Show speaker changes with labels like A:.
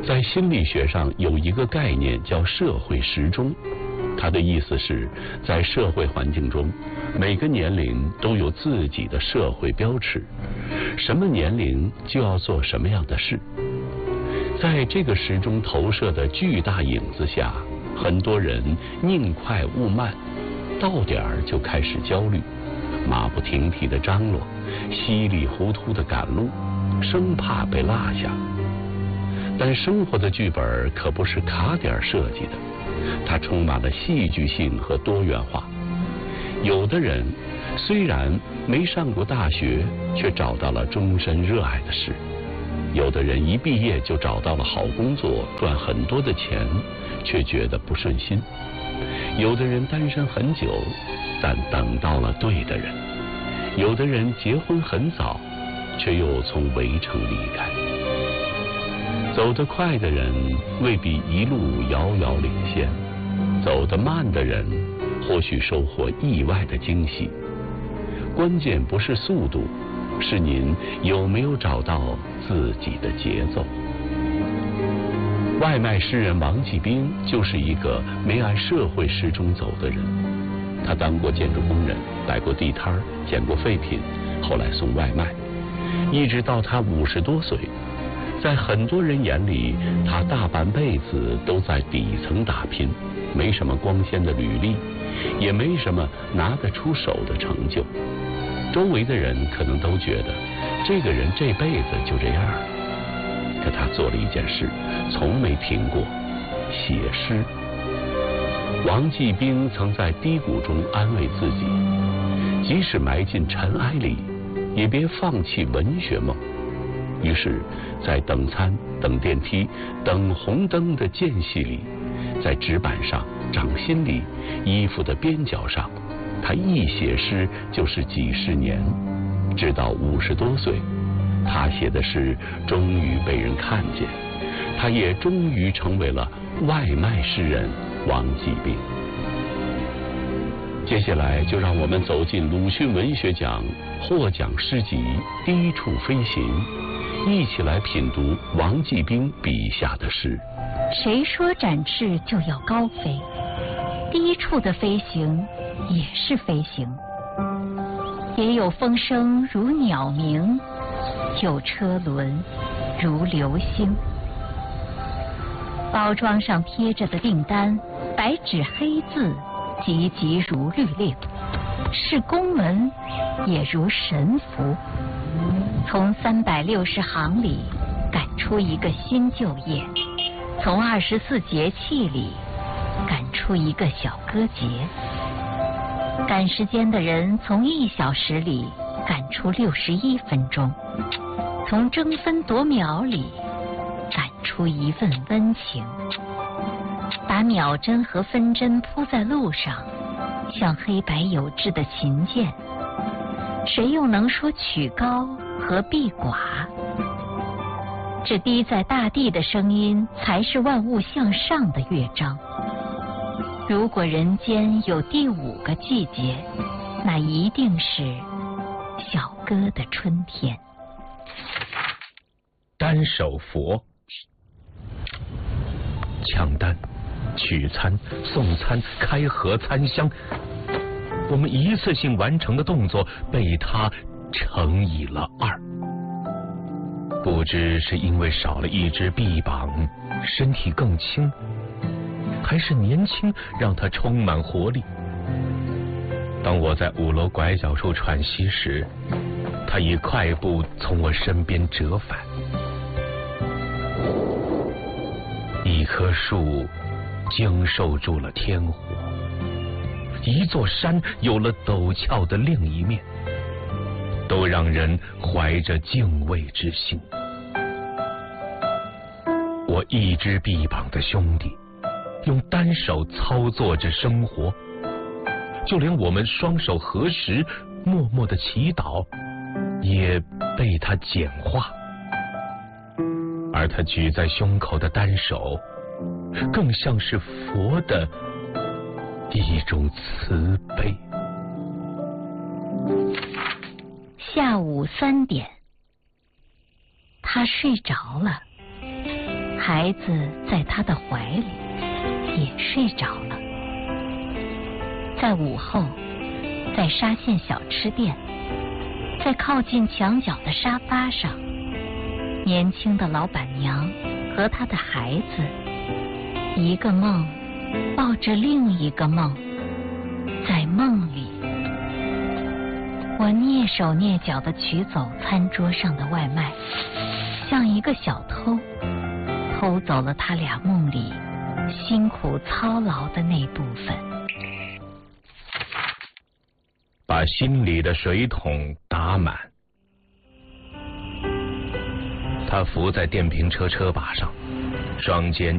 A: 在心理学上有一个概念叫社会时钟，它的意思是在社会环境中，每个年龄都有自己的社会标尺，什么年龄就要做什么样的事。在这个时钟投射的巨大影子下，很多人宁快勿慢，到点儿就开始焦虑，马不停蹄地张罗，稀里糊涂地赶路，生怕被落下。但生活的剧本可不是卡点设计的，它充满了戏剧性和多元化。有的人虽然没上过大学，却找到了终身热爱的事；有的人一毕业就找到了好工作，赚很多的钱，却觉得不顺心；有的人单身很久，但等到了对的人；有的人结婚很早，却又从围城离开。走得快的人未必一路遥遥领先，走得慢的人或许收获意外的惊喜。关键不是速度，是您有没有找到自己的节奏。外卖诗人王继兵就是一个没按社会时钟走的人。他当过建筑工人，摆过地摊，捡过废品，后来送外卖，一直到他50多岁。在很多人眼里，他大半辈子都在底层打拼，没什么光鲜的履历，也没什么拿得出手的成就。周围的人可能都觉得这个人这辈子就这样。可他做了一件事，从没停过，写诗。王继兵曾在低谷中安慰自己，即使埋进尘埃里，也别放弃文学梦。于是在等餐、等电梯、等红灯的间隙里，在纸板上、掌心里、衣服的边角上，他一写诗就是几十年，直到50多岁，他写的诗终于被人看见，他也终于成为了外卖诗人王继兵。接下来就让我们走进鲁迅文学奖获奖诗集《低处飞行》，一起来品读王继兵笔下的诗。
B: 谁说展翅就要高飞？低处的飞行也是飞行，也有风声如鸟鸣，有车轮如流星。包装上贴着的订单，白纸黑字，急急如律令，是公文也如神符。从360行里赶出一个新就业，从24节气里赶出一个小歌节。赶时间的人从1小时里赶出61分钟，从争分夺秒里赶出一份温情。把秒针和分针铺在路上，像黑白有致的琴键。谁又能说曲高和壁寡？这滴在大地的声音，才是万物向上的乐章。如果人间有第5个季节，那一定是小歌的春天。
C: 单手佛，抢单、取餐、送餐、开盒、餐箱，我们一次性完成的动作被他乘以了2。不知是因为少了一只臂膀，身体更轻，还是年轻让他充满活力。当我在5楼拐角处喘息时，他以快步从我身边折返。一棵树经受住了天火，一座山有了陡峭的另一面，都让人怀着敬畏之心。我一只臂膀的兄弟，用单手操作着生活，就连我们双手合十默默的祈祷，也被他简化。而他举在胸口的单手，更像是佛的一种慈悲。
B: 下午3点，他睡着了， 孩子在他的怀里也睡着了。在午后，在沙县小吃店，在靠近墙角的沙发上，年轻的老板娘和她的孩子，一个梦抱着另一个梦，在梦里，我蹑手蹑脚地取走餐桌上的外卖，像一个小偷，偷走了他俩梦里辛苦操劳的那部分。
C: 把心里的水桶打满。他伏在电瓶车车把上，双肩